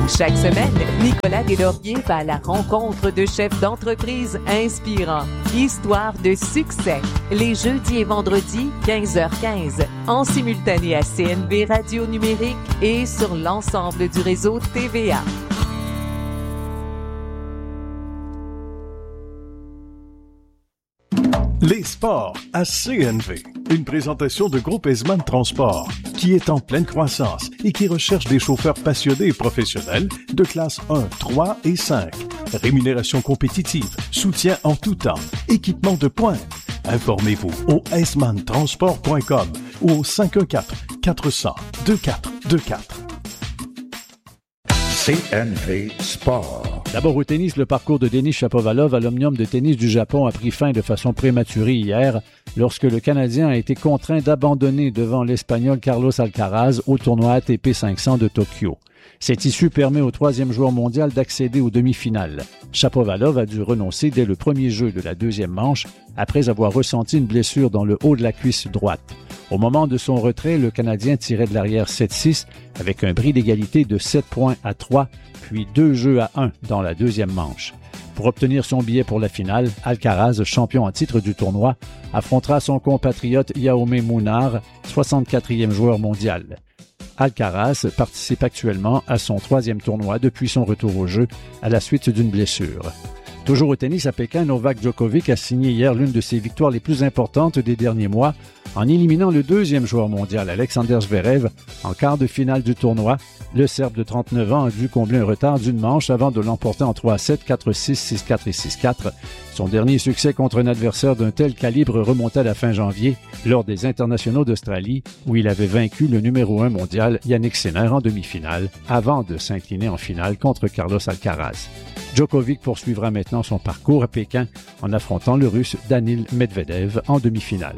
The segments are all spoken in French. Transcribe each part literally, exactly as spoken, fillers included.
Chaque semaine, Nicolas Deslauriers va à la rencontre de chefs d'entreprise inspirants. Histoire de succès. Les jeudis et vendredis, quinze heures quinze, en simultané à C N V Radio Numérique et sur l'ensemble du réseau T V A. Les sports à C N V. Une présentation de Groupe Eisman Transport, qui est en pleine croissance et qui recherche des chauffeurs passionnés et professionnels de classe un, trois et cinq. Rémunération compétitive, soutien en tout temps, équipement de pointe. Informez-vous au eisman transport point com ou au cinq un quatre, quatre cents, vingt-quatre vingt-quatre. C N V Sport. D'abord au tennis, le parcours de Denis Shapovalov à l'Omnium de tennis du Japon a pris fin de façon prématurée hier lorsque le Canadien a été contraint d'abandonner devant l'Espagnol Carlos Alcaraz au tournoi A T P cinq cents de Tokyo. Cette issue permet au troisième joueur mondial d'accéder aux demi-finales. Shapovalov a dû renoncer dès le premier jeu de la deuxième manche après avoir ressenti une blessure dans le haut de la cuisse droite. Au moment de son retrait, le Canadien tirait de l'arrière sept six avec un bris d'égalité de sept points à trois, puis deux jeux à un dans la deuxième manche. Pour obtenir son billet pour la finale, Alcaraz, champion en titre du tournoi, affrontera son compatriote Jaume Munar, soixante-quatrième joueur mondial. Alcaraz participe actuellement à son troisième tournoi depuis son retour au jeu à la suite d'une blessure. Toujours au tennis à Pékin, Novak Djokovic a signé hier l'une de ses victoires les plus importantes des derniers mois en éliminant le deuxième joueur mondial, Alexander Zverev, en quart de finale du tournoi. Le Serbe de trente-neuf ans a dû combler un retard d'une manche avant de l'emporter en trois sept, quatre six, six quatre et six quatre. Son dernier succès contre un adversaire d'un tel calibre remontait à la fin janvier, lors des internationaux d'Australie, où il avait vaincu le numéro un mondial Yannick Sinner en demi-finale, avant de s'incliner en finale contre Carlos Alcaraz. Djokovic poursuivra maintenant son parcours à Pékin en affrontant le Russe Danil Medvedev en demi-finale.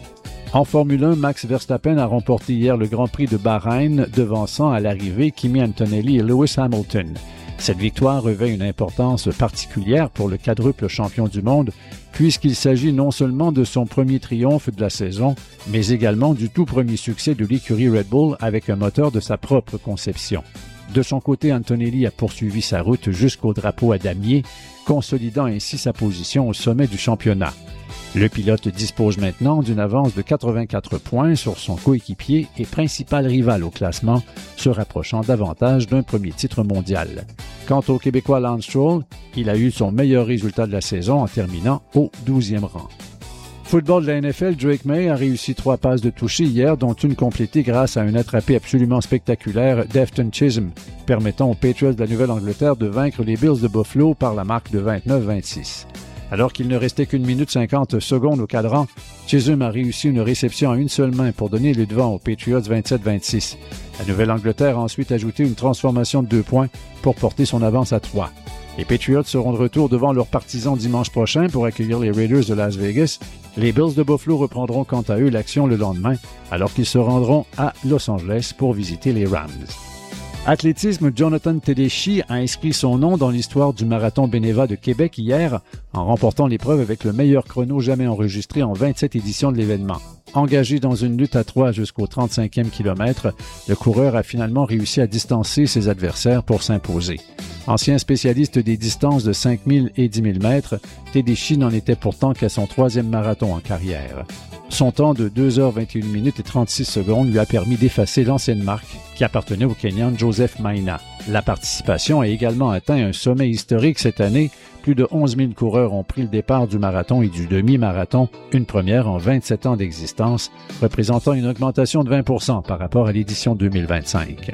En Formule un, Max Verstappen a remporté hier le Grand Prix de Bahreïn, devançant à l'arrivée Kimi Antonelli et Lewis Hamilton. Cette victoire revêt une importance particulière pour le quadruple champion du monde, puisqu'il s'agit non seulement de son premier triomphe de la saison, mais également du tout premier succès de l'écurie Red Bull avec un moteur de sa propre conception. De son côté, Antonelli a poursuivi sa route jusqu'au drapeau à damier, consolidant ainsi sa position au sommet du championnat. Le pilote dispose maintenant d'une avance de quatre-vingt-quatre points sur son coéquipier et principal rival au classement, se rapprochant davantage d'un premier titre mondial. Quant au Québécois Lance Stroll, il a eu son meilleur résultat de la saison en terminant au douzième rang. Football de la N F L, Drake May a réussi trois passes de toucher hier, dont une complétée grâce à un attrapé absolument spectaculaire d'Efton Chisholm, permettant aux Patriots de la Nouvelle-Angleterre de vaincre les Bills de Buffalo par la marque de vingt-neuf vingt-six. Alors qu'il ne restait qu'une minute cinquante secondes au cadran, Chisholm a réussi une réception à une seule main pour donner le devant aux Patriots vingt-sept vingt-six. La Nouvelle-Angleterre a ensuite ajouté une transformation de deux points pour porter son avance à trois. Les Patriots seront de retour devant leurs partisans dimanche prochain pour accueillir les Raiders de Las Vegas. Les Bills de Buffalo reprendront quant à eux l'action le lendemain, alors qu'ils se rendront à Los Angeles pour visiter les Rams. Athlétisme, Jonathan Tedeschi a inscrit son nom dans l'histoire du Marathon Beneva de Québec hier en remportant l'épreuve avec le meilleur chrono jamais enregistré en vingt-sept éditions de l'événement. Engagé dans une lutte à trois jusqu'au trente-cinquième kilomètre, le coureur a finalement réussi à distancer ses adversaires pour s'imposer. Ancien spécialiste des distances de cinq mille et dix mille mètres, Tedeschi n'en était pourtant qu'à son troisième marathon en carrière. Son temps de deux heures vingt et une minutes et trente-six secondes lui a permis d'effacer l'ancienne marque qui appartenait au Kenyan Joseph Maina. La participation a également atteint un sommet historique cette année. Plus de onze mille coureurs ont pris le départ du marathon et du demi-marathon, une première en vingt-sept ans d'existence, représentant une augmentation de vingt pour cent par rapport à l'édition deux mille vingt-cinq.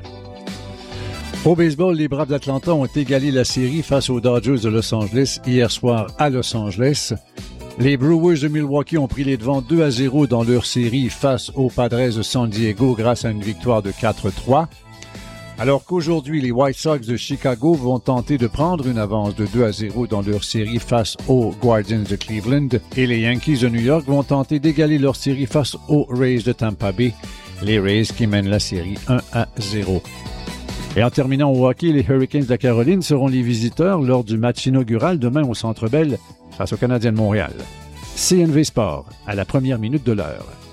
Au baseball, les Braves d'Atlanta ont égalé la série face aux Dodgers de Los Angeles hier soir à Los Angeles. Les Brewers de Milwaukee ont pris les devants deux à zéro dans leur série face aux Padres de San Diego grâce à une victoire de quatre trois. Alors qu'aujourd'hui, les White Sox de Chicago vont tenter de prendre une avance de deux à zéro dans leur série face aux Guardians de Cleveland et les Yankees de New York vont tenter d'égaler leur série face aux Rays de Tampa Bay, les Rays qui mènent la série un à zéro. Et en terminant au hockey, les Hurricanes de la Caroline seront les visiteurs lors du match inaugural demain au Centre Bell face aux Canadiens de Montréal. C N V Sport, à la première minute de l'heure.